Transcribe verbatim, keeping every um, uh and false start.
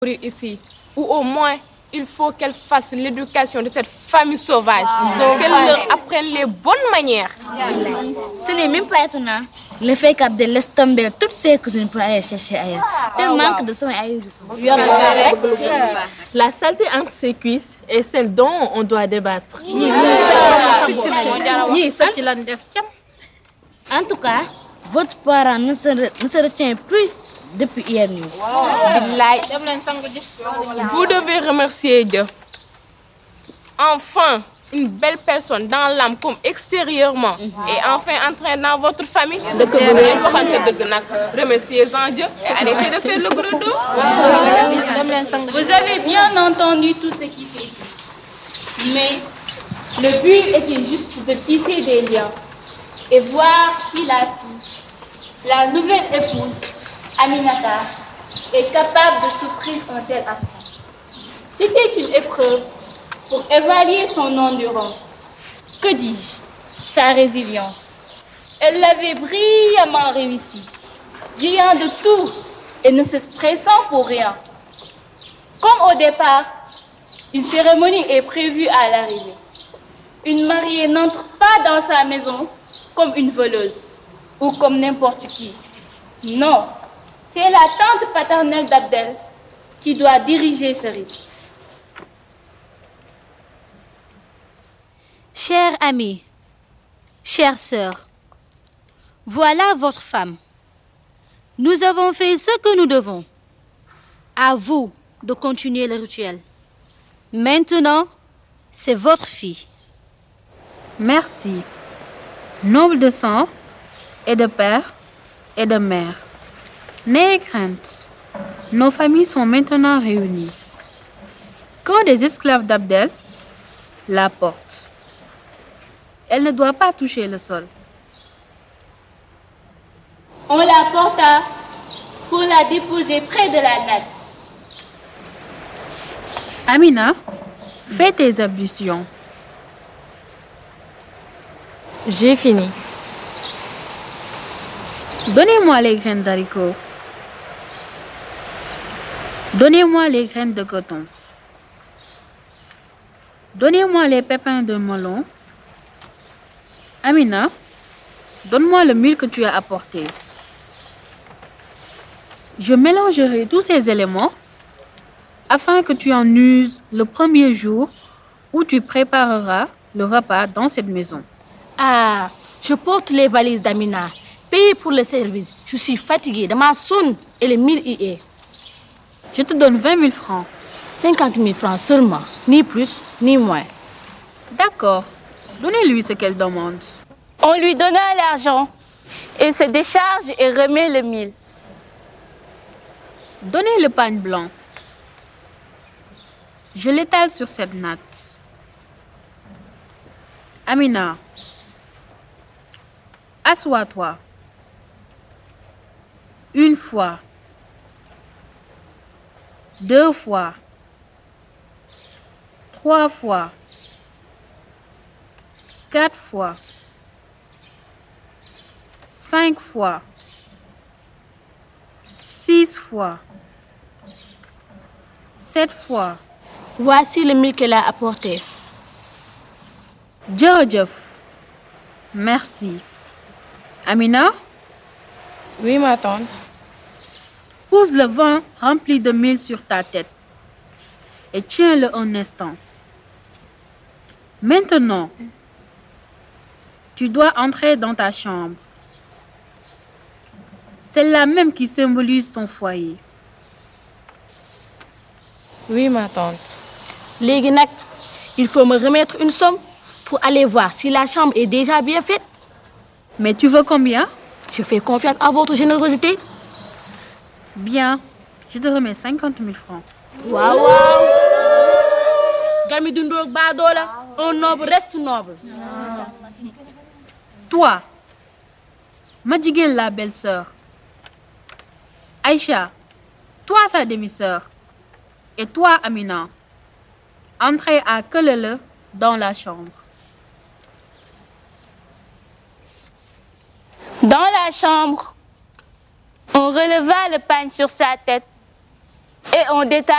mourir ici. Ou au moins, il faut qu'elle fasse l'éducation de cette famille sauvage. Wow. Qu'elle leur apprenne les bonnes manières. Ce n'est même pas étonnant. Le fait qu'Abdel laisse tomber toutes ses cousines pour aller chercher ailleurs. Tel ah, manque wow. de soins ahurissant. La saleté entre ses cuisses est celle dont on doit débattre. En tout cas, votre parent ne se, ne se retient plus depuis hier nuit. Wow. Vous devez remercier Dieu. Enfin, une belle personne dans l'âme comme extérieurement mm-hmm. et enfin entrer dans votre famille. Remerciez-en Dieu et arrêtez de faire le gros dos. Vous avez bien entendu tout ce qui s'est dit. Mais le but était juste de tisser des liens et voir si la fille, la nouvelle épouse, Aminata, est capable de souffrir un tel affront. C'était une épreuve pour évaluer son endurance. Que dis-je? Sa résilience. Elle l'avait brillamment réussi, riant de tout et ne se stressant pour rien. Comme au départ, une cérémonie est prévue à l'arrivée. Une mariée n'entre pas dans sa maison comme une voleuse ou comme n'importe qui. Non, c'est la tante paternelle d'Abdel qui doit diriger ce rite. Chère amie, chère sœur, voilà votre femme. Nous avons fait ce que nous devons. À vous de continuer le rituel. Maintenant, c'est votre fille. Merci. Noble de sang et de père et de mère. N'ayez crainte. Nos familles sont maintenant réunies. Quand des esclaves d'Abdel la portent, elle ne doit pas toucher le sol. On la porta pour la déposer près de la natte. Amina, fais tes ablutions. J'ai fini. Donnez-moi les graines d'haricots. Donnez-moi les graines de coton. Donnez-moi les pépins de melon. Amina, donne-moi le mil que tu as apporté. Je mélangerai tous ces éléments afin que tu en uses le premier jour où tu prépareras le repas dans cette maison. Ah, je porte les valises d'Amina. Payé pour le service. Je suis fatiguée de ma sonne et les mille I E. Je te donne vingt mille francs. cinquante mille francs seulement. Ni plus, ni moins. D'accord. Donnez-lui ce qu'elle demande. On lui donna l'argent. Elle se décharge et remet le mille. Donnez le pagne blanc. Je l'étale sur cette natte. Amina, assois-toi. Une fois. Deux fois. Trois fois. Quatre fois. Cinq fois. Six fois. Sept fois. Voici le mille qu'elle a apporté. Djerdjef. Merci. Amina? Oui, ma tante. Pose le vin rempli de mille sur ta tête et tiens-le un instant. Maintenant, tu dois entrer dans ta chambre. Celle-là même qui symbolise ton foyer. Oui, ma tante. Léegi nag, il faut me remettre une somme pour aller voir si la chambre est déjà bien faite. Mais tu veux combien? Je fais confiance à votre générosité. Bien, je te remets cinquante mille francs. Waouh, waouh. Gami Dundoog Badola, un noble reste noble. Toi, Madjiguel la belle-sœur. Aïcha, toi sa demi-sœur. Et toi, Amina, entrez à Kelele dans la chambre. Dans la chambre, on releva le pagne sur sa tête et en détail